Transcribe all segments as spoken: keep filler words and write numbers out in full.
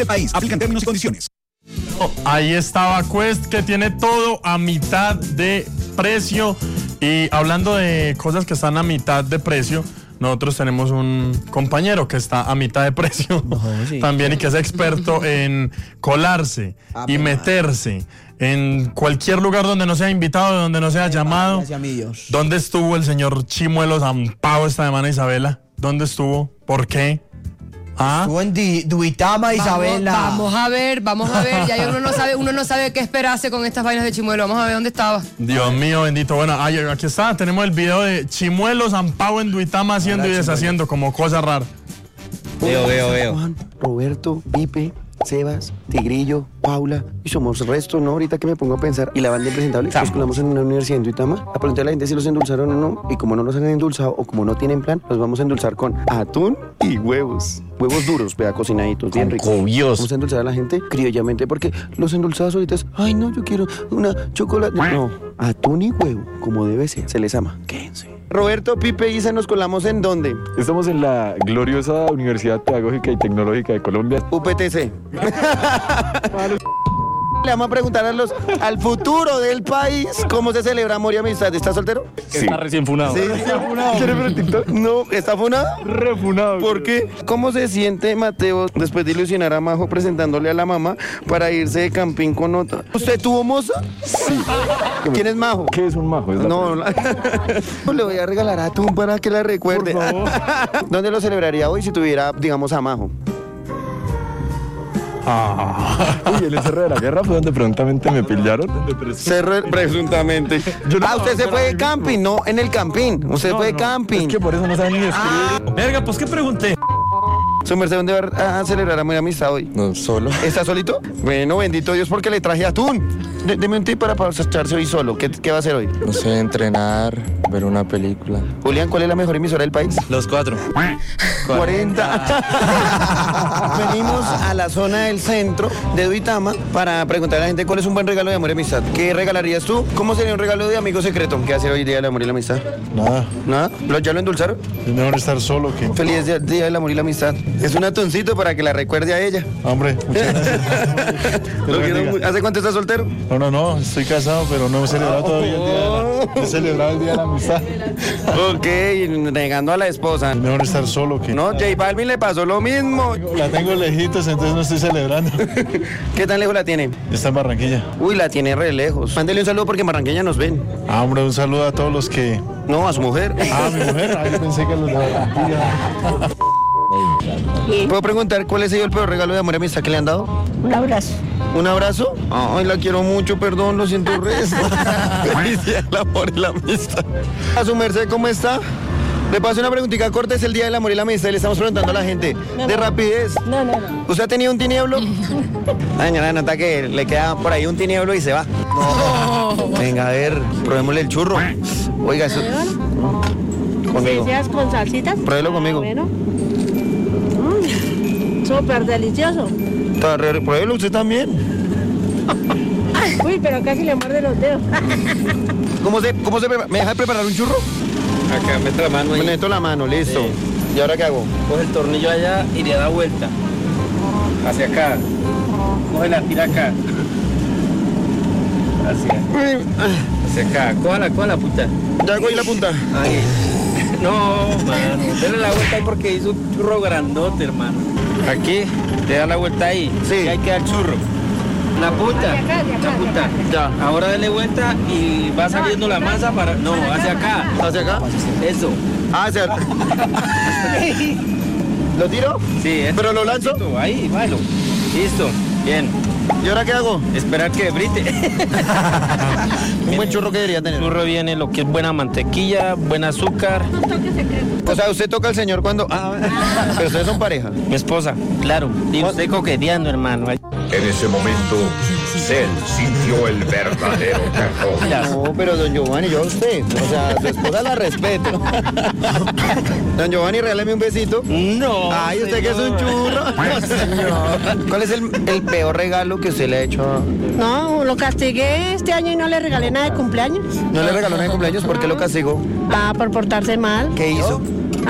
país. Aplican términos y condiciones. Ahí estaba Quest, que tiene todo a mitad de precio. Y hablando de cosas que están a mitad de precio, nosotros tenemos un compañero que está a mitad de precio oh, sí. también, y que es experto en colarse ah, y meterse en cualquier lugar donde no sea invitado, donde no sea llamado. ¿Dónde estuvo el señor Chimuelo Zampao esta semana, Isabela? ¿Dónde estuvo? ¿Por qué? ¿Ah? Estuvo en Di, Duitama, Isabela. Vamos, vamos a ver, vamos a ver. Ya uno no sabe, uno no sabe qué esperarse con estas vainas de Chimuelo. Vamos a ver dónde estaba. Dios mío, bendito. Bueno, aquí está, tenemos el video de Chimuelo Zampao en Duitama haciendo Hola, y deshaciendo Chimuelo. Como cosa rara. Veo, veo, veo. Juan, Roberto, Pipe, Sebas, Tigrillo, Paula, y somos resto, ¿no? Ahorita que me pongo a pensar, y la banda impresentable, nos colamos en una universidad en Duitama, a preguntar a la gente si los endulzaron o no, y como no los han endulzado, o como no tienen plan, los vamos a endulzar con atún y huevos. Huevos duros, vea, cocinaditos, bien ricos. Cobios. Vamos a endulzar a la gente criollamente, porque los endulzados ahorita es, ay, no, yo quiero una chocolate. No, atún y huevo, como debe ser, se les ama. Quédense. Roberto, Pipe, Isa, ¿nos colamos en dónde? Estamos en la gloriosa Universidad Pedagógica y Tecnológica de Colombia. U P T C. Le vamos a preguntar a los, al futuro del país cómo se celebra amor y amistad. ¿Está soltero? Sí. Está recién funado. Sí, está funado. ¿Quiere ver el TikTok? No, ¿está funado? Refunado. ¿Por qué? ¿Cómo se siente Mateo después de ilusionar a Majo presentándole a la mamá para irse de camping con otra? ¿Usted tuvo moza? Sí. ¿Quién es Majo? ¿Qué es un Majo? Es no, la... le voy a regalar atún para que la recuerde. Por favor. ¿Dónde lo celebraría hoy si tuviera, digamos, a Majo? Ah. Uy, el Cerro de la Guerra fue donde prontamente me pillaron. Cerro, presuntamente. Yo no, ah, usted se fue de camping, no en el camping. Usted no, fue de no, camping. Es que por eso no saben ni escribir. Ah. Verga, pues ¿qué pregunté? ¿Su merced dónde va a celebrar amor y amistad hoy? No, solo. ¿Está solito? Bueno, bendito Dios porque le traje atún. D Deme un tip para pasarse hoy solo. ¿Qué, ¿Qué va a hacer hoy? No sé, entrenar, ver una película. Julián, ¿cuál es la mejor emisora del país? Los cuatro. cuarenta. Venimos a la zona del centro de Duitama para preguntar a la gente cuál es un buen regalo de amor y amistad. ¿Qué regalarías tú? ¿Cómo sería un regalo de amigo secreto? ¿Qué hacer hoy día del amor y la amistad? Nada. ¿Nada? ¿Lo, ¿Ya lo endulzaron? Es mejor estar solo que... Feliz día, día del amor y la amistad. Es un atuncito para que la recuerde a ella. Hombre, muchas gracias. Lo quiero, ¿hace cuánto estás soltero? No, no, no, estoy casado, pero no he celebrado todavía el día de la, he celebrado el día de la amistad. Ok, negando a la esposa. Es mejor estar solo que... No, J Balvin le pasó lo mismo. La tengo lejitos, entonces no estoy celebrando. ¿Qué tan lejos la tiene? Está en Barranquilla. Uy, la tiene re lejos. Mándele un saludo porque en Barranquilla nos ven. Ah, hombre, un saludo a todos los que... No, a su mujer. Ah, mi mujer. Ah, yo pensé que los de Barranquilla. ¿Puedo preguntar cuál ha sido el peor regalo de amor y amistad que le han dado? Un abrazo. ¿Un abrazo? Ay, la quiero mucho, perdón, lo siento resto. Feliz día del amor y la amistad. A su merced, ¿cómo está? Le paso una preguntita corta, es el día del amor y la amistad y le estamos preguntando a la gente no, de no. rapidez. No, no, no. ¿Usted ha tenido un tinieblo? Ay, señora, nota que le queda por ahí un tinieblo y se va. No. Venga, a ver, probémosle el churro. Oiga, eso... Conmigo. ¿Deseas con salsitas? Pruébelo conmigo. Ah, bueno. Mm, súper delicioso. Pruébelo usted también. Uy, pero casi le muerde los dedos. ¿Cómo se, cómo se prepara? ¿Me deja preparar un churro? Acá, mete la mano ahí. Me meto la mano, listo. Sí. ¿Y ahora qué hago? Coge el tornillo allá y le da vuelta. Hacia acá. Coge la tira acá. Hacia, hacia acá. Cójala, cójala, puta. ¿Ya hago ahí la punta? Ahí. No, mano. Dale la vuelta ahí porque hizo un churro grandote, hermano. Aquí, le da la vuelta ahí. Sí. Y ahí queda el churro. La punta, Hacia acá, hacia acá, la punta. Ya. Ahora dale vuelta y va saliendo la masa para... No, hacia acá. ¿Hacia acá? Eso. Ah, hacia... ¿Lo tiro? Sí, eso. ¿Pero lo lanzo? Ahí, bájalo. Listo. Bien. ¿Y ahora qué hago? Esperar que brite. Un buen churro que debería tener. El churro viene lo que es buena mantequilla, buen azúcar. O sea, usted toca al señor cuando... Ah, pero ustedes son pareja. Mi esposa, claro. Y usted coqueteando, hermano. En ese momento, Cell sintió el verdadero terror. No, pero don Giovanni, yo a usted. O sea, su esposa la respeto. Don Giovanni, regálame un besito. No. Ay, usted señor. Que es un churro. No, señor. ¿Cuál es el, el peor regalo que usted le ha hecho? A... No, lo castigué este año y no le regalé nada de cumpleaños. ¿No le regaló nada de cumpleaños? ¿Por qué lo castigó? Ah, por portarse mal. ¿Qué hizo?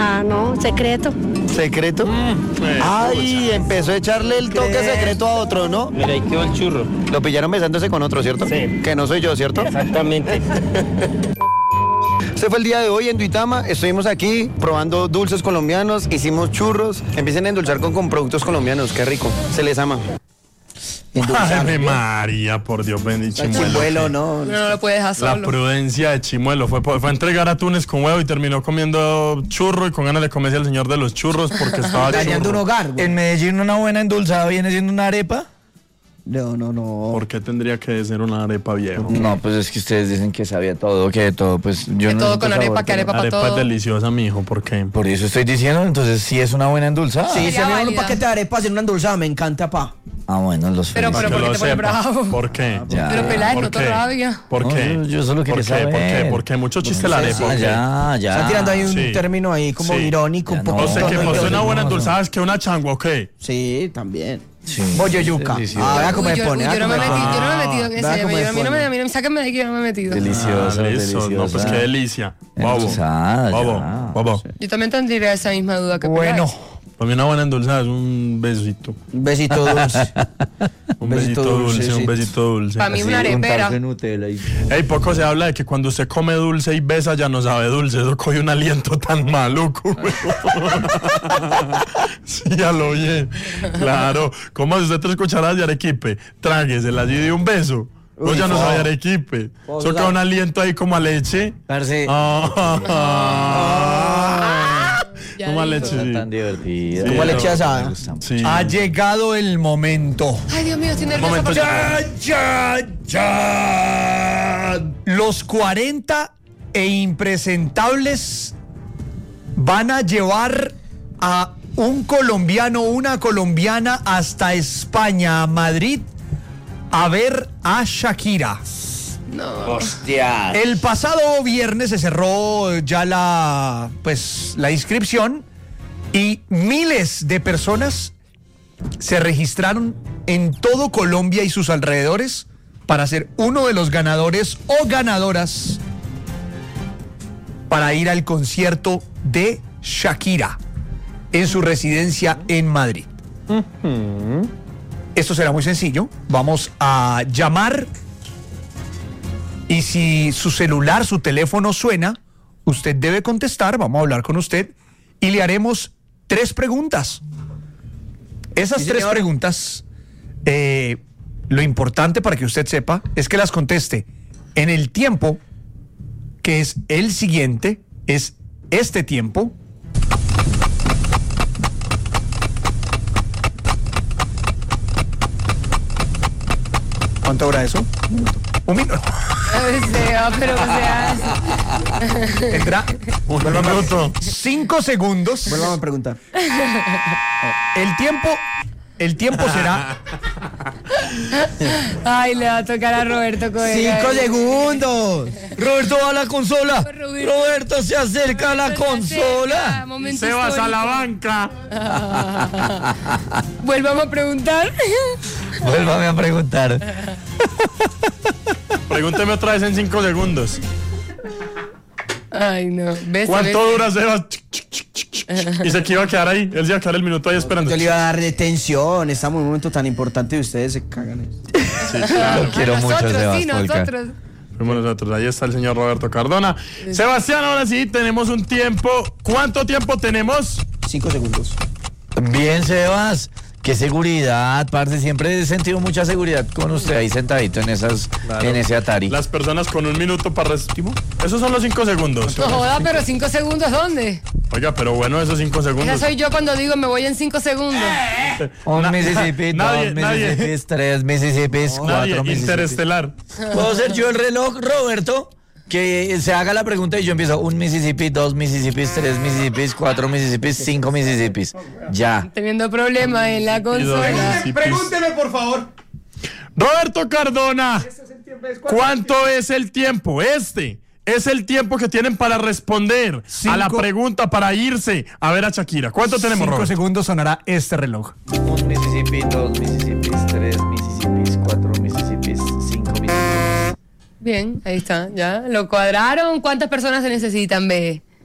Ah, no, secreto. ¿Secreto? Eh, Ay, empezó a echarle el toque secreto a otro, ¿no? Mira, ahí quedó el churro. Lo pillaron besándose con otro, ¿cierto? Sí. Que no soy yo, ¿cierto? Exactamente. Este fue el día de hoy en Duitama. Estuvimos aquí probando dulces colombianos, hicimos churros. Empiecen a endulzar con, con productos colombianos, qué rico. Se les ama. Ave María, por Dios bendito. Chimuelo. Chimuelo, no. No, no lo puedes dejar La solo. prudencia de Chimuelo fue, fue a entregar atunes con huevo y terminó comiendo churro y con ganas de comerse al señor de los churros porque estaba Dañando un churro. hogar, güey. En Medellín una buena endulzada viene siendo una arepa. No, no, no. ¿Por qué tendría que ser una arepa viejo? No, pues es que ustedes dicen que sabía todo, que de todo, pues yo Que no todo siento con arepa, sabor, que pero- arepa para Arepa todo. es deliciosa, mijo, ¿por qué? Por eso estoy diciendo, entonces sí es una buena endulzada. Sí, Sería se me da un válida. paquete de arepas en una endulzada, me encanta, pa. Ah, bueno, los Pero- felicito. pero- ¿por qué Que lo te pones sepa. bravo? ¿Por qué? Ya. Pero Peláez, ¿Por no te qué? rabia. ¿Por No, qué? yo- yo solo ¿Por quería qué? ¿Por qué? saber. Porque mucho chiste la arepa. Ah, ¿o qué? ya, ya. Están tirando ahí un Sí. término ahí como Sí. irónico, Ya un no. poco. O sea, que No, pues no, una no, buena no. endulzada es que una changua, ¿ok? Sí, también. Sí. Bollo yuca. Delicioso. Ah, vea cómo Uy, me yo, pone. uy, vea yo no me cómo metí, pone. yo no me he metido en ese. Vea cómo yo, me a mí no pone. me, a mí no me sáquenme de aquí, yo no me he metido. Delicioso, Ah, eso. delicioso. No, pues qué delicia. Babo. Endulzada, ya. Babo, babo. Yo también tendría esa misma duda que Bueno, Peláez. Para mí una buena endulzada es un besito. un besito dulce. Un besito dulce, un sí. besito dulce. Para mí una arepera. Untarse Nutella y- Ey, poco se habla de que cuando usted come dulce y besa ya no sabe dulce. Eso coge un aliento tan maluco, güey. Sí, ya lo oye. Claro. ¿Cómo hace usted tres cucharadas de arequipe? Trágueselas y de un beso. O Uy, ya no po. sabe arequipe. Po, Eso o sea- queda un aliento ahí como a leche. Parce, Ah, Ya como a dijo. leche. cosa Sí. tan divertida. Sí, Como no. leche asada. Me gusta mucho. Sí. Ha llegado el momento. Ay, Dios mío, estoy nerviosa. Momento, porque- ya. ¡Ya, ya! Los cuarenta e impresentables van a llevar a un colombiano, una colombiana hasta España, a Madrid, a ver a Shakira. Hostia. El pasado viernes se cerró ya la, pues, la inscripción y miles de personas se registraron en todo Colombia y sus alrededores para ser uno de los ganadores o ganadoras para ir al concierto de Shakira en su residencia en Madrid. Esto será muy sencillo. Vamos a llamar y si su celular, su teléfono suena, usted debe contestar, vamos a hablar con usted y le haremos tres preguntas. Esas tres preguntas, eh, lo importante para que usted sepa es que las conteste en el tiempo que es el siguiente, es este tiempo. ¿Cuánto dura eso? Un minuto. O sea, pero o sea, Tendrá Un minuto. cinco segundos. Vuelvan a preguntar. El tiempo, el tiempo será ay, le va a tocar a Roberto Coelho. cinco segundos. Roberto va a la consola. Roberto. Roberto se acerca a la consola. Momento Se vas a la histórico. banca. Vuelvamos a preguntar. Vuélvame a preguntar. Pregúnteme otra vez en cinco segundos. Ay, no. ¿Ves? ¿Cuánto ¿Ves? dura Sebas? Y se que iba a quedar ahí. Él se iba a quedar el minuto ahí esperando. Yo le iba a dar detención. Estamos en un momento tan importante y ustedes se cagan. Sí, claro. Quiero mucho, Nosotros, Sebas sí, Polka. nosotros. Fuimos nosotros. Ahí está el señor Roberto Cardona. Sebastián, ahora sí, tenemos un tiempo. ¿Cuánto tiempo tenemos? Cinco segundos. Bien, Sebas. Qué seguridad, parce. Siempre he sentido mucha seguridad con usted ahí sentadito en esas, Claro. en ese Atari. Las personas con un minuto para responder. Esos son los cinco segundos. No joda, pero cinco segundos, ¿dónde? Oiga, pero bueno, esos cinco Esa segundos. soy yo cuando digo me voy en cinco segundos. Un Na- Mississippi, nadie- dos nadie- Mississippis, tres Mississippis, Nadie, cuatro Mississippis. interestelar. ¿Puedo ser yo el reloj, Roberto? Que se haga la pregunta y yo empiezo un Mississippi, dos Mississippis, tres Mississippis, cuatro Mississippis, cinco Mississippis. Ya. Teniendo problemas en la Y dos consola. Mississippis. Pregúnteme, por favor. Roberto Cardona, ¿cuánto es el tiempo? Este es el tiempo que tienen para responder a la Cinco- pregunta para irse a ver a Shakira. ¿Cuánto tenemos, Cinco Roberto? segundos sonará este reloj. Un Mississippi, dos Mississippis, tres Mississippis, cuatro Mississippis, cinco Mississippis. Bien, ahí está, ya. Lo cuadraron. ¿Cuántas personas se necesitan, ve?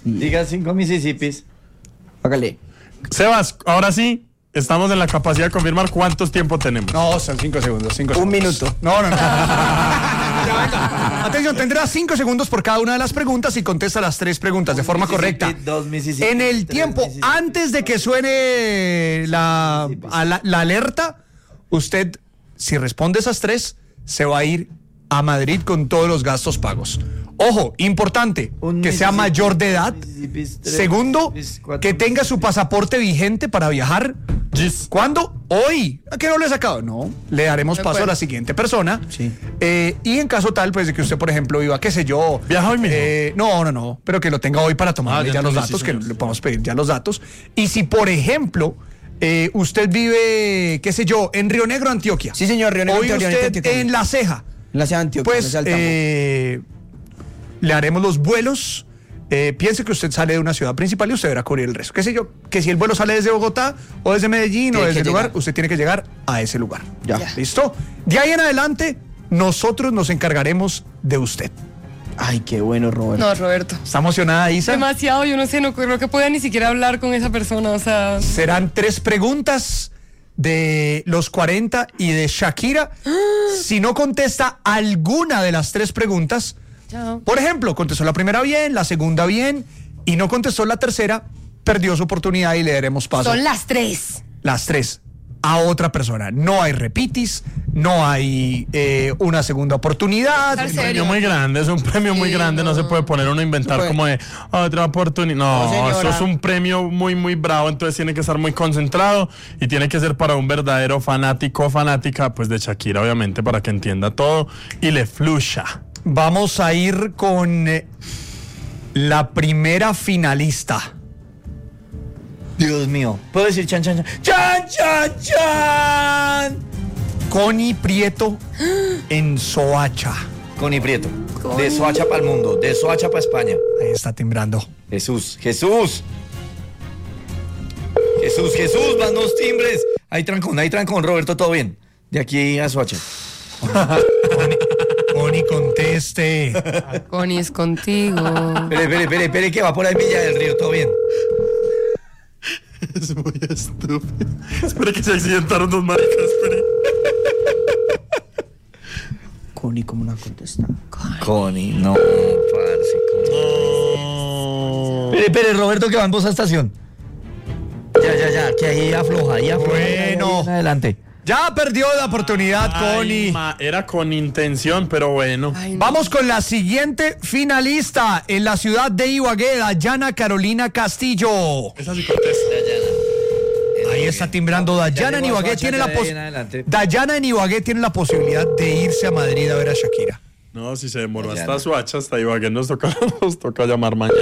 Diga cinco Mississippis. Hágale. Sebas, ahora sí, estamos en la capacidad de confirmar cuántos tiempo tenemos. No, son cinco segundos. Cinco Un segundos. minuto. No, no, no. Ya, venga. Atención, tendrá cinco segundos por cada una de las preguntas y contesta las tres preguntas de forma correcta. Dos Mississippi. En el tres tiempo, Mississippi. antes de que suene la, a la, la alerta, usted, si responde esas tres, se va a ir a Madrid con todos los gastos pagos. Ojo, importante, Un que sea Mississippi, mayor de edad. Mississippis, tres Segundo, Mississippis, cuatro que tenga su Mississippis. pasaporte vigente para viajar. Gis. ¿Cuándo? Hoy. ¿A qué no lo he sacado? No. Le daremos Me paso a acuerdo. la siguiente persona. Sí. Eh, y en caso tal, pues de que usted, por ejemplo, iba, qué sé yo. ¿Viaja hoy mismo? eh, no, no, no. Pero que lo tenga hoy para tomar Ah, ya ya los entendí, datos, sí, que señor, le sí, podemos pedir ya los datos. Y si, por ejemplo, eh, usted vive, qué sé yo, en Río Negro, Antioquia. Sí, señor, Río Negro, Hoy Antioquia, usted Antioquia. en La Ceja. En la ciudad de Antioquia. en la Pues ciudad del Tambo. eh, le haremos los vuelos. Eh, piense que usted sale de una ciudad principal y usted verá cubrir el resto. Qué sé yo, que si el vuelo sale desde Bogotá o desde Medellín o Tiene desde el que lugar, llegar. usted tiene que llegar a ese lugar. Ya. ¿Listo? De ahí en adelante, nosotros nos encargaremos de usted. Ay, qué bueno, Roberto. No, Roberto. ¿Está emocionada, Isa? Demasiado, yo no sé, no creo que pueda ni siquiera hablar con esa persona, o sea... Serán tres preguntas de los cuarenta y de Shakira. Si no contesta alguna de las tres preguntas, Chao. por ejemplo, contestó la primera bien, la segunda bien y no contestó la tercera, perdió su oportunidad y le daremos paso. Son las tres. Las tres a otra persona. No hay repitis, no hay eh, una segunda oportunidad. Estar Un serio. premio muy grande, es un premio muy Sí, grande, no. no. se puede poner uno a inventar puede. como de otra oportunidad. No, No, señora. esto es un premio muy, muy bravo, entonces tiene que estar muy concentrado y tiene que ser para un verdadero fanático o fanática, pues de Shakira, obviamente, para que entienda todo y le fluya. Vamos a ir con eh, la primera finalista. Dios mío. ¿Puedo decir chan, chan, chan? ¡Chan, chan, chan! Connie Prieto en Soacha. Connie Prieto. De Soacha para el mundo. De Soacha para España. Ahí está timbrando. Jesús. Jesús. Jesús, Jesús. Van dos timbres. Ahí trancón, ahí trancón. Roberto, todo bien. De aquí a Soacha. Connie, Connie, conteste. Connie es contigo. Espere, espere, espere, espere, que va por ahí Villa del Río. Todo bien. Es muy estúpido. Espera que se accidentaron dos maricas, espere. Connie, ¿cómo no ha contestado? Connie, no, parce. Connie. Espere, espere, Roberto, que va en voz a estación. Ya, ya, ya, que ahí afloja, ahí afloja. Bueno. Ahí adelante. Ya perdió la oportunidad, Ay, Connie. ma, era con intención, pero bueno. Ay, no. Vamos con la siguiente finalista en la ciudad de Ibagué, Dayana Carolina Castillo. Esa sí contesta. Ahí está timbrando Dayana en llegó a Ibagué. Soacha, Tiene ya la de ahí pos- en adelante. Dayana en Ibagué tiene la posibilidad de irse a Madrid a ver a Shakira. No, si se demoró Ya, hasta ya. Soacha, hasta Ibagué, nos toca, nos toca llamar mañana.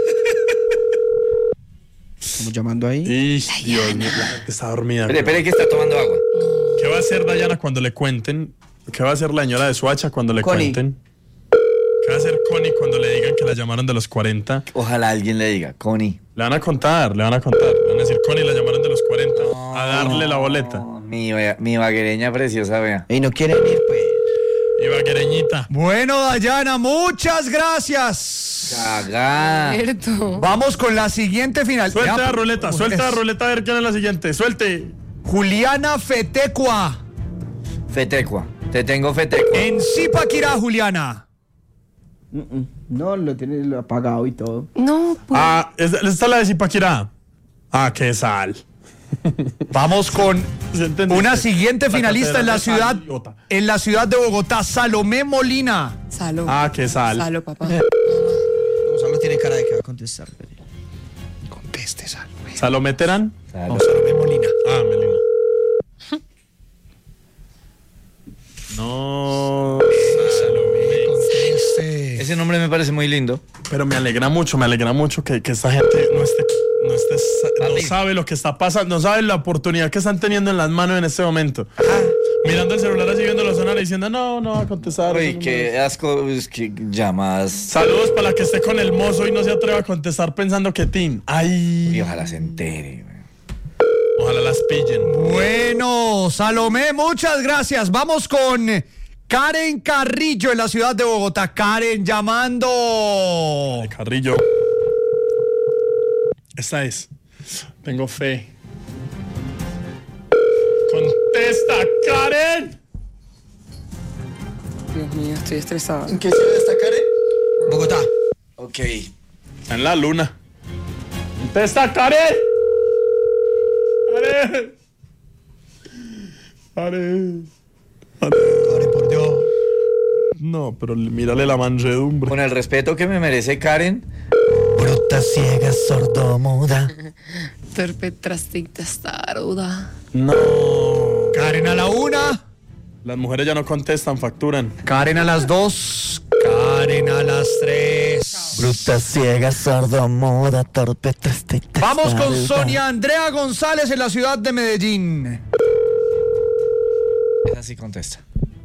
Estamos llamando ahí. Y Dios mío, la gente está dormida. Espere, espere, que está tomando agua. ¿Qué va a hacer Dayana cuando le cuenten? ¿Qué va a hacer la señora de Soacha cuando le Connie. cuenten? ¿Qué va a hacer Connie cuando le digan que la llamaron de los cuarenta? Ojalá alguien le diga, Connie. Le van a contar, le van a contar. Le van a decir, Connie, la llamaron de los cuarenta. A darle la boleta. Oh, mi, mi baguereña preciosa, vea. Y no quiere venir, pues. Ibaguereñita. Bueno, Dayana, muchas gracias. Cagada. Cierto. Vamos con la siguiente final. Suelte Ya, la ruleta, pues, suelta la es ruleta a ver quién es la siguiente. Suelte. Juliana Fetecua. Fetecua. Te tengo Fetecua. En Zipaquirá, Juliana. No, lo tiene lo apagado y todo. No, pues. Ah, ¿esta esta es la de Zipaquirá? Ah, qué sal. Vamos con ¿Se entendiste? una siguiente La finalista en la catedral de ciudad, Saliota. en la ciudad de Bogotá, Salomé Molina. Salo. Ah, qué sal. Salo, papá. No, solo tiene cara de que va a contestar. pero- Conteste, Salomé. ¿Salomé Terán? No, Salomé Molina. Ah, Melina. No. Salomé. Conteste. Ese nombre me parece muy lindo. Pero me alegra mucho, me alegra mucho que, que esta gente no esté, no esté, no Papi. sabe lo que está pasando, no sabe la oportunidad que están teniendo en las manos en este momento. Mirando el celular así viéndolo sonar y diciendo, no, no va a contestar. Uy, eso no qué asco, es que llamadas. Saludos para la que esté con el mozo y no se atreva a contestar pensando que Tin. Ay. Y ojalá se entere. güey. Ojalá las pillen. Bueno, Salomé, muchas gracias. Vamos con Karen Carrillo en la ciudad de Bogotá. Karen llamando. Carrillo. Esta es. Tengo fe. ¡Contesta, Karen! Dios mío, estoy estresada. ¿En qué ciudad está Karen? Bogotá. Ok. Está en la luna. ¡Contesta, Karen! ¡Karen! ¡Karen! Karen, por Dios. No, pero mírale la mansedumbre. Con el respeto que me merece Karen. Bruta, ciega, sordomuda. Torpe, trastita, testaruda. No. Karen a la una. Las mujeres ya no contestan, facturan. Karen a las dos. Karen a las tres. Bruta, ciega, sordomuda, torpe, trastita. Vamos con Sonia Andrea González en la ciudad de Medellín. Esa sí contesta.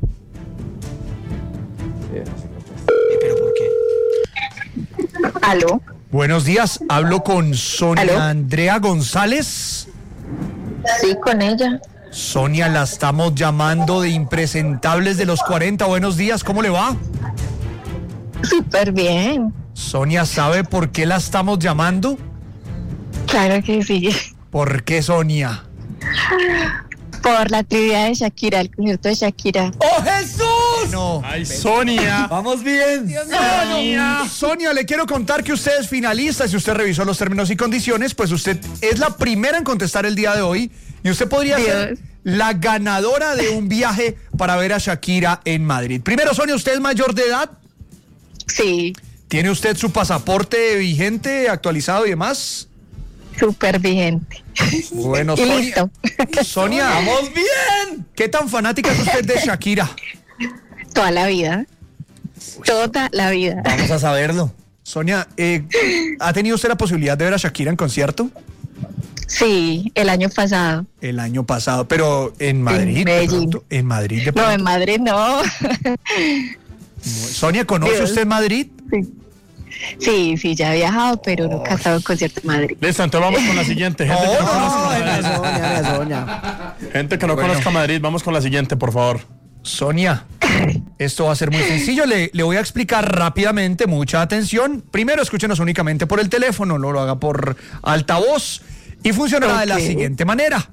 ¿Pero por qué? ¿Aló? Buenos días, hablo con Sonia ¿Aló? Andrea González. Sí, con ella. Sonia, la estamos llamando de Impresentables de los cuarenta. Buenos días, ¿cómo le va? Súper bien. Sonia, ¿sabe por qué la estamos llamando? Claro que sí. ¿Por qué, Sonia? Por la actividad de Shakira, el concierto de Shakira. ¡Oh, Jesús! No. ¡Ay, Sonia! ¡Vamos bien! Sonia. Sonia, le quiero contar que usted es finalista. Si usted revisó los términos y condiciones, pues usted es la primera en contestar el día de hoy. Y usted podría Dios. ser la ganadora de un viaje para ver a Shakira en Madrid. Primero, Sonia, ¿usted es mayor de edad? Sí, ¿Tiene usted su pasaporte vigente, actualizado y demás? súper vigente. Bueno, Y Sonia. listo. Sonia, ¡Vamos bien! ¿qué tan fanática es usted de Shakira? Toda la vida. Toda la vida. Vamos a saberlo. Sonia, eh, ¿ha tenido usted la posibilidad de ver a Shakira en concierto? Sí, el año pasado. El año pasado, pero en Madrid. de Medellín. pronto, en Madrid. de No, en pronto. Madrid no. Sonia, ¿conoce Dios. usted Madrid? Sí. Sí, sí, ya he viajado, pero nunca he estado en concierto en Madrid. Listo, entonces vamos con la siguiente. Gente que no, No, conozca no, Madrid. Sonia, Sonia. Gente que no Bueno. conozca Madrid, vamos con la siguiente, por favor. Sonia, esto va a ser muy sencillo. Le, le voy a explicar rápidamente, mucha atención. Primero, escúchenos únicamente por el teléfono, no lo haga por altavoz. Y funcionará de la Ok. siguiente manera.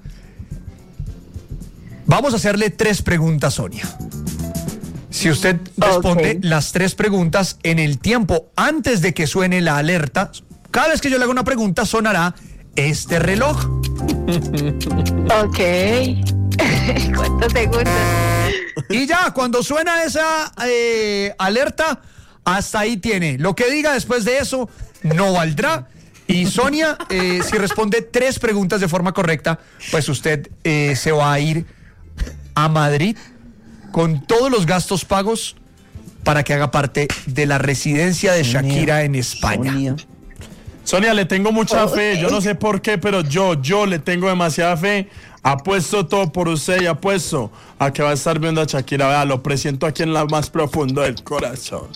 Vamos a hacerle tres preguntas, Sonia. Si usted responde Ok. las tres preguntas en el tiempo antes de que suene la alerta, cada vez que yo le haga una pregunta sonará este reloj. Ok. ¿Cuántos segundos? Y ya, cuando suena esa eh, alerta, hasta ahí tiene. Lo que diga después de eso no valdrá. Y Sonia, eh, si responde tres preguntas de forma correcta, pues usted eh, se va a ir a Madrid con todos los gastos pagos para que haga parte de la residencia de Shakira en España. Sonia. Sonia, le tengo mucha fe. Yo no sé por qué, pero yo, yo le tengo demasiada fe. Apuesto todo por usted y apuesto a que va a estar viendo a Shakira. Vea, lo presiento aquí en lo más profundo del corazón.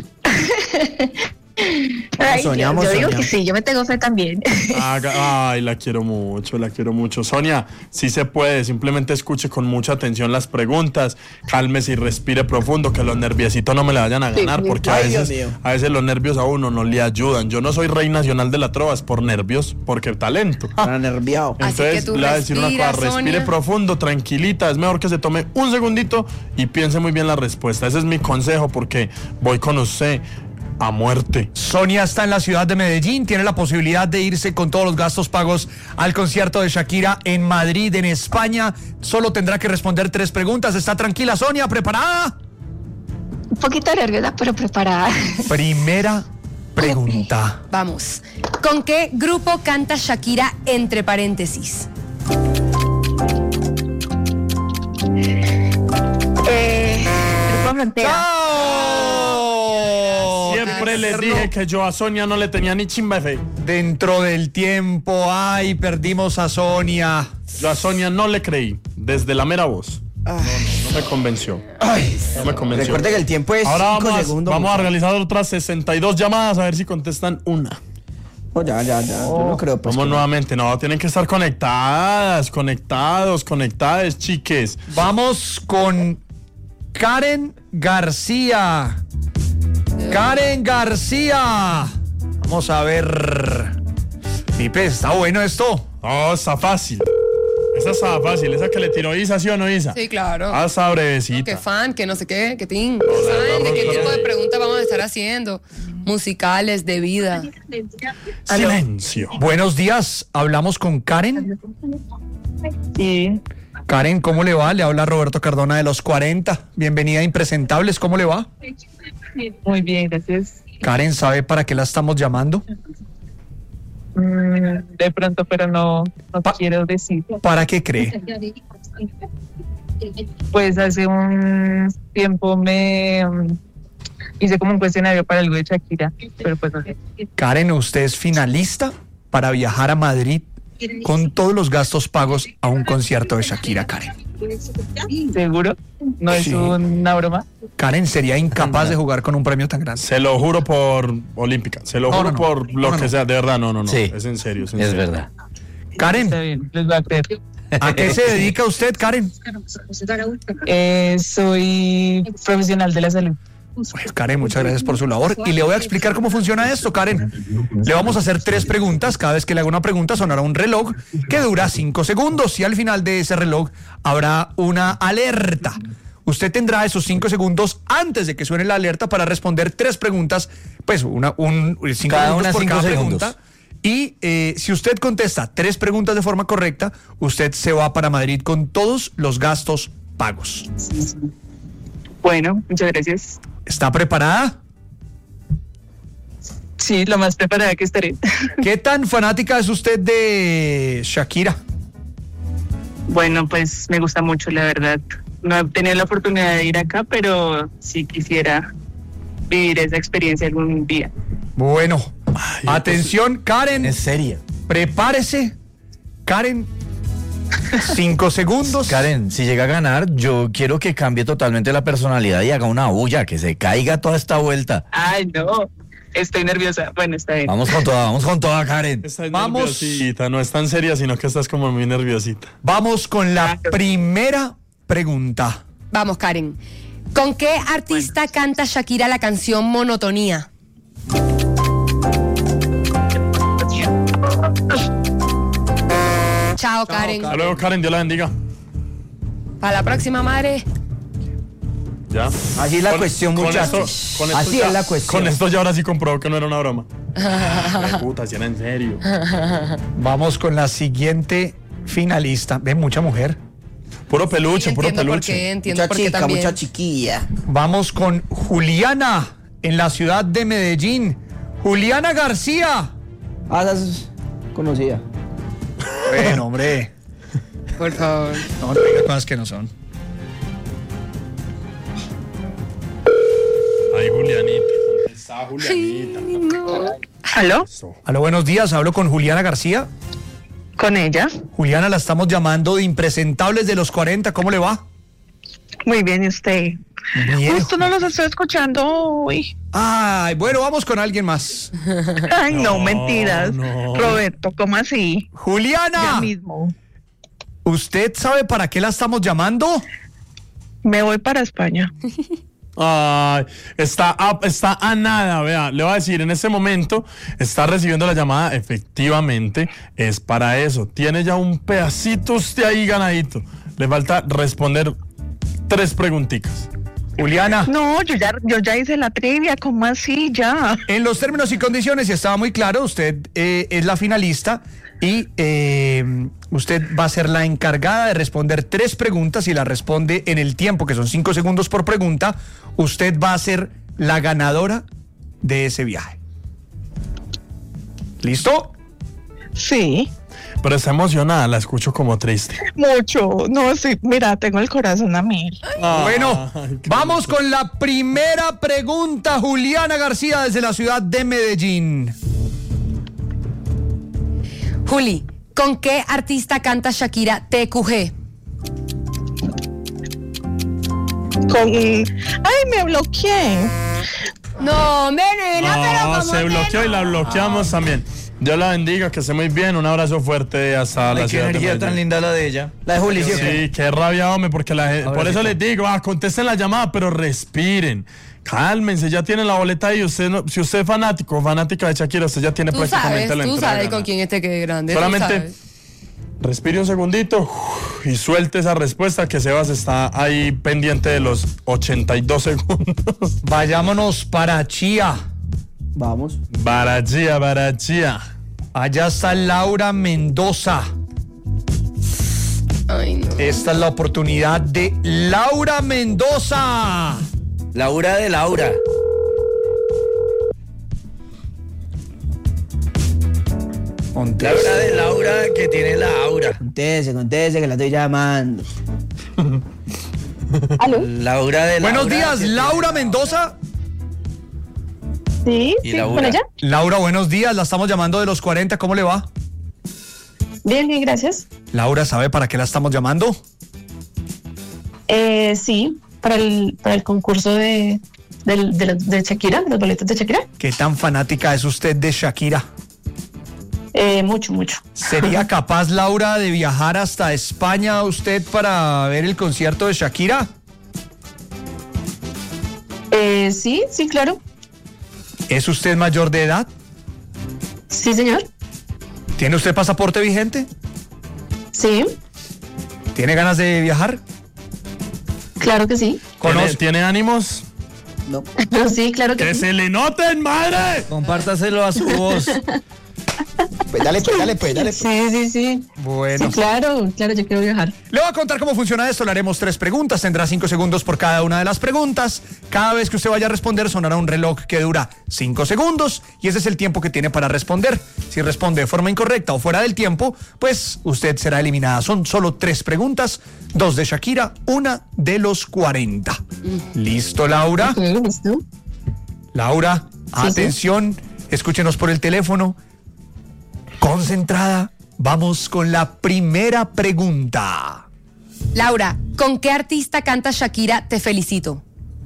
Ay, Soñamos, yo, yo digo soñamos. que sí, yo me tengo fe también. Haga- Ay, la quiero mucho, la quiero mucho. Sonia, sí se puede, simplemente escuche con mucha atención las preguntas, cálmese y respire profundo, que los nerviositos no me le vayan a ganar, Sí, porque a ay, Dios veces, mío. a veces los nervios a uno no le ayudan. Yo no soy rey nacional de la trova, es por nervios, porque talento. Está nerviado. Así que Entonces, tú le voy a decir una cosa, respira, respire Sonia. profundo, tranquilita, es mejor que se tome un segundito y piense muy bien la respuesta. Ese es mi consejo, porque voy con usted a muerte. Sonia está en la ciudad de Medellín, tiene la posibilidad de irse con todos los gastos pagos al concierto de Shakira en Madrid, en España. Solo tendrá que responder tres preguntas. ¿Está tranquila, Sonia? ¿Preparada? Un poquito nerviosa, pero preparada. Primera pregunta. Vamos. ¿Con qué grupo canta Shakira entre paréntesis? Eh, Grupo Frontera. ¡Chao! Siempre les dije que yo a Sonia no le tenía ni chimba de fe. Dentro del tiempo, ay, perdimos a Sonia. Yo a Sonia no le creí, desde la mera voz. No, no, no me convenció. No me convenció. Recuerde que el tiempo es Ahora cinco vamos, a- segundos. vamos a muchacho. realizar otras sesenta y dos llamadas a ver si contestan una. Oh, ya, ya, ya. Yo no creo. Pues, Vamos que- nuevamente, no, tienen que estar conectadas, conectados, conectadas, chiques. Vamos con Karen García. Karen García. Vamos a ver. Pipe, está bueno esto. Oh, está fácil. Esa está fácil. Esa que le tiró Isa, ¿sí o no, Isa? Sí, claro. Ah, está brevecita. Que fan, que no sé qué, que tin. ¿Saben de qué tipo de preguntas vamos a estar haciendo? Musicales, de vida. Silencio. Buenos días, hablamos con Karen. Sí. Karen, ¿cómo le va? Le habla Roberto Cardona de los cuarenta. Bienvenida a Impresentables, ¿cómo le va? Muy bien, gracias. Karen, ¿sabe para qué la estamos llamando? Mm, de pronto, pero no, no quiero decir. ¿Para qué cree? Pues hace un tiempo me um, hice como un cuestionario para algo de Shakira, pero pues no sé. Karen, usted es finalista para viajar a Madrid con todos los gastos pagos a un concierto de Shakira, Karen. ¿Seguro? ¿No es Sí. una broma? Karen sería incapaz de jugar con un premio tan grande. Se lo juro por Olímpica. Se lo No, juro no, no. por lo No, no, que no. sea. De verdad, no, no, no. Sí. Es en serio. Es, en Es serio. verdad. Karen, Está bien, les voy a creer. ¿a qué se dedica usted, Karen? Eh, soy profesional de la salud. Pues, Karen, muchas gracias por su labor. Y le voy a explicar cómo funciona esto, Karen. Le vamos a hacer tres preguntas. Cada vez que le haga una pregunta sonará un reloj que dura cinco segundos. Y al final de ese reloj habrá una alerta. Usted tendrá esos cinco segundos antes de que suene la alerta para responder tres preguntas. Pues una, un, cinco Cada segundos una por cinco cada segundos. pregunta. Y eh, si usted contesta tres preguntas de forma correcta, usted se va para Madrid con todos los gastos pagos. Bueno, muchas gracias. ¿Está preparada? Sí, lo más preparada que estaré. ¿Qué tan fanática es usted de Shakira? Bueno, pues me gusta mucho, la verdad. No he tenido la oportunidad de ir acá, pero sí quisiera vivir esa experiencia algún día. Bueno, atención, Karen. Es seria. Prepárese. Karen, cinco segundos. Karen, si llega a ganar, yo quiero que cambie totalmente la personalidad y haga una bulla, que se caiga toda esta vuelta. Ay, no. Estoy nerviosa. Bueno, está bien. Vamos con toda, vamos con toda, Karen. Estás Vamos. nerviosita. No es tan seria, sino que estás como muy nerviosita. Vamos con la primera pregunta. Vamos, Karen. ¿Con qué artista canta Shakira la canción Monotonía? Chao, Karen. Hasta luego, Karen. Dios la bendiga. Para la próxima, madre. Ya. Así es la cuestión, con muchachos. esto- con esto Así ya- es la cuestión. Con esto ya ahora sí comprobó que no era una broma. Ay, puta, si era en serio. Vamos con la siguiente finalista. Ve, mucha mujer. Puro peluche, Sí, puro entiendo por peluche. qué, entiendo por qué también. chiquilla. Vamos con Juliana en la ciudad de Medellín. Juliana García. Ah, esa es conocida. Bueno, hombre. Por favor. No, no diga cosas que no son. Ay, Julianita. ¿Dónde está Julianita? Ay, no. ¿Aló? Aló, buenos días. Hablo con Juliana García. ¿Con ella? Juliana, la estamos llamando de Impresentables de los cuarenta. ¿Cómo le va? Muy bien, ¿y usted? Bien. Justo no los estoy escuchando hoy. Ay, bueno, vamos con alguien más. Ay, no, No, mentiras. no. Roberto, ¿cómo así? Ya Juliana, mismo. ¿usted sabe para qué la estamos llamando? Me voy para España. Ay, está a, está a nada, vea, le voy a decir, en este momento está recibiendo la llamada, efectivamente, es para eso. Tiene ya un pedacito usted ahí ganadito. Le falta responder tres preguntitas. Juliana, No, yo ya, yo ya hice la trivia, ¿cómo así? Ya. en los términos y condiciones, y estaba muy claro, usted eh, es la finalista y eh, usted va a ser la encargada de responder tres preguntas y la responde en el tiempo, que son cinco segundos por pregunta. Usted va a ser la ganadora de ese viaje. ¿Listo? Sí, Pero está emocionada, la escucho como triste. mucho. No, sí, mira, tengo el corazón a mil. Bueno, Ay, qué vamos con la primera pregunta, Juliana García, desde la ciudad de Medellín. Juli, ¿con qué artista canta Shakira T Q G? Con... Ay, me bloqueé. No, nena, pero No, ¿cómo se que bloqueó no? y la bloqueamos también. Dios la bendiga, que esté muy bien. Un abrazo fuerte hasta Ay, la qué ciudad de energía Medellín. tan linda la de ella. La de Juli, ¿sí o qué? Sí, qué rabia, hombre, porque la gente, por eso les digo, ah, contesten la llamada, pero respiren. Cálmense, ya tienen la boleta ahí. Usted no, si usted es fanático o fanática de Shakira, usted ya tiene Tú prácticamente sabes, la tú entrada sabes ganada. con quién este que es grande. tú Solamente sabes. respire un segundito uf, y suelte esa respuesta, que Sebas está ahí pendiente de los ochenta y dos segundos. Vayámonos para Chía. Vamos. Barachía, barachía. Allá está Laura Mendoza. Ay, no. Esta es la oportunidad de Laura Mendoza. Laura de Laura. Laura de Laura, que tiene la aura. Contese, contese, que la estoy llamando. ¿Aló? Laura de Laura. Buenos días, que Laura tiene- Mendoza. Sí, ¿Y sí, Laura? ¿con ella? Laura, buenos días. La estamos llamando de los cuarenta. ¿Cómo le va? Bien, bien, gracias. Laura, ¿sabe para qué la estamos llamando? Eh, sí, para el, para el concurso de, del- de, los- de Shakira, de los boletos de Shakira. ¿Qué tan fanática es usted de Shakira? Eh, mucho, mucho. ¿Sería capaz, Laura, de viajar hasta España usted para ver el concierto de Shakira? Eh, sí, sí, claro. ¿Es usted mayor de edad? Sí, señor. ¿Tiene usted pasaporte vigente? Sí, ¿Tiene ganas de viajar? claro que sí. ¿Tiene, Conoce- ¿Tiene ánimos? No. Sí, claro que ¡Que sí. se le noten, madre! Compártaselo a su voz. Pues dale, pues, dale, pues, dale. Pues. Sí, sí, sí. Bueno. Sí, claro, claro, yo quiero viajar. Le voy a contar cómo funciona esto. Le haremos tres preguntas. Tendrá cinco segundos por cada una de las preguntas. Cada vez que usted vaya a responder sonará un reloj que dura cinco segundos y ese es el tiempo que tiene para responder. Si responde de forma incorrecta o fuera del tiempo, pues usted será eliminada. Son solo tres preguntas, dos de Shakira, una de los cuarenta. ¿Listo, Laura? Ok, listo. Laura, Sí, atención, escúchenos por el teléfono. Concentrada, vamos con la primera pregunta. Laura, ¿con qué artista canta Shakira Te Felicito?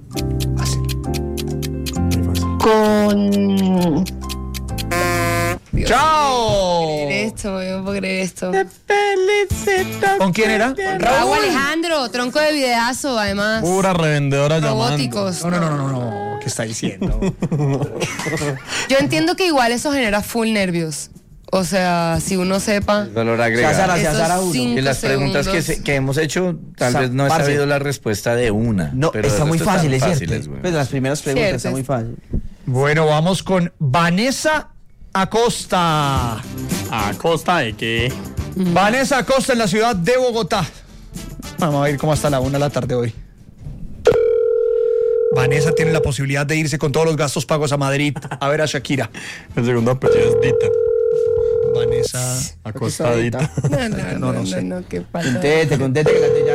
Con... Dios, ¡Chao! no puedo creer esto, yo no puedo creer esto. ¿Con quién era? Raúl Alejandro, tronco de videazo, además. Pura revendedora llamando. Robóticos. No, no, no, no, no, ¿qué está diciendo? Yo entiendo que igual eso genera full nervios. O sea, si uno sepa. Valor agregado. Se azara, se Esos azara uno. cinco Y las preguntas que, segundos. se- que hemos hecho, tal Sa- vez no he parce. sabido la respuesta de una. No, pero está el muy resto fácil, es están cierto. fáciles, güey. Pues las primeras preguntas Cierto, está muy es- fácil. Bueno, vamos con Vanessa Acosta. ¿A costa de qué? Vanessa Acosta en la ciudad de Bogotá. Vamos a ver cómo está la una de la tarde hoy. Vanessa tiene la posibilidad de irse con todos los gastos pagos a Madrid a ver a Shakira. El segundo apellido es Dita. Vanessa. Acostadita. No, no, no, No, no no, sé. no, qué falta. Conteste, conteste que la estoy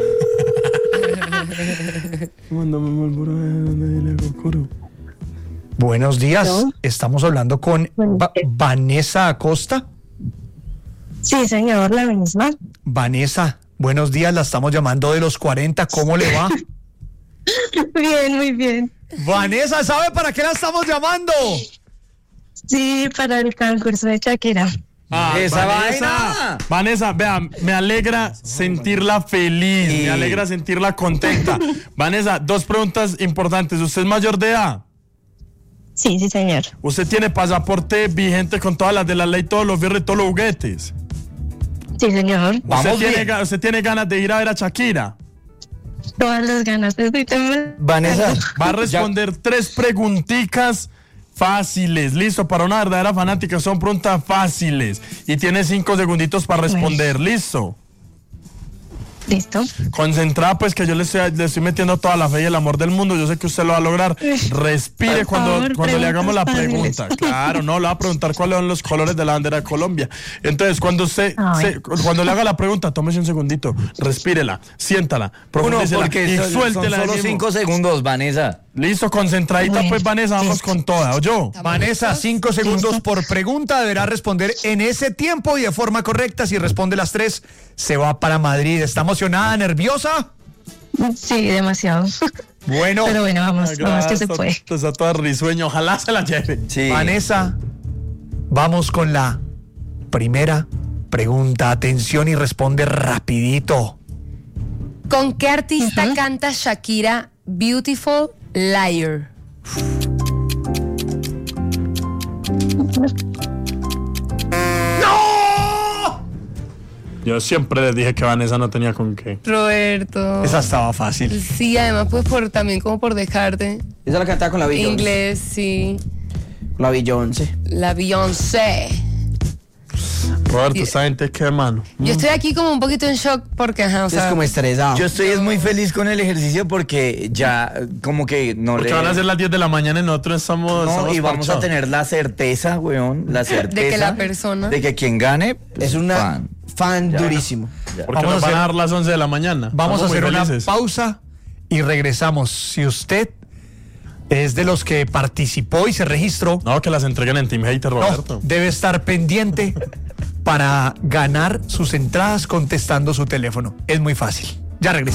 llamando. Buenos días. ¿No? Estamos hablando con Buenos Va- días. Vanessa Acosta. Sí, señor, la misma. Vanessa, buenos días. La estamos llamando de los cuarenta. ¿Cómo le va? Bien, muy bien. Vanessa, ¿sabe para qué la estamos llamando? Sí, para el concurso de Shakira. Ah, ¡Esa Vanessa, vaina! Vanessa, vea, me alegra sentirla feliz, Sí. me alegra sentirla contenta. Vanessa, dos preguntas importantes. ¿Usted es mayor de edad? Sí, sí, señor. ¿Usted tiene pasaporte vigente con todas las de la ley, todos los fierros y todos los juguetes? Sí, señor. ¿Usted Vamos tiene, bien. ga- ¿Usted tiene ganas de ir a ver a Shakira? Todas las ganas. Estoy temblando. Vanessa. Va a responder tres preguntitas fáciles. Listo, para una verdadera fanática son preguntas fáciles. Y tiene cinco segunditos para responder. Listo. Listo. Concentrada, pues que yo le estoy, le estoy metiendo toda la fe y el amor del mundo. Yo sé que usted lo va a lograr. Respire Por cuando, favor, cuando le hagamos la preguntas pregunta. Claro, no, le va a preguntar cuáles son los colores de la bandera de Colombia. Entonces, cuando usted Ay. se- cuando le haga la pregunta, tómese un segundito, respírela, siéntala, Uno, profundícela porque y son, son suéltela. solo ahí mismo. cinco segundos, Vanessa. Listo, concentradita, Bueno, pues Vanessa, vamos listo. con toda, ¿oyó? Vanessa, cinco segundos por pregunta. Deberá responder en ese tiempo y de forma correcta. Si responde las tres, se va para Madrid. ¿Está emocionada, nerviosa? Sí, demasiado. Bueno, Pero bueno, vamos, vamos que se puede. Está toda risueña, ojalá se la lleve. Sí. Vanessa, Vamos con la primera pregunta. Atención y responde rapidito. ¿Con qué artista uh-huh. canta Shakira Beautiful Liar? ¡No! Yo siempre les dije que Vanessa no tenía con qué. Roberto. Esa estaba fácil. Sí, además pues por también como por dejarte. Esa la cantaba con la Beyoncé. Inglés, sí. La Beyoncé. La Beyoncé. Roberto, esta gente qué, mano. Yo estoy aquí como un poquito en shock porque, ajá, o sea. Es como estresado. Yo estoy es muy feliz con el ejercicio porque ya como que no porque le... van a ser las diez de la mañana y nosotros estamos... No, estamos y vamos parchados. a tener la certeza, weón, la certeza. De que la persona... De que quien gane... Pues, es una fan, fan ya, durísimo. Ya. Porque Vamos nos a van hacer- a dar las once de la mañana. Vamos a Estamos hacer muy una felices. pausa y regresamos. Si usted es de los que participó y se registró, No, que las entreguen en Team Hater, no, Roberto. debe estar pendiente para ganar sus entradas contestando su teléfono. Es muy fácil. Ya regresamos.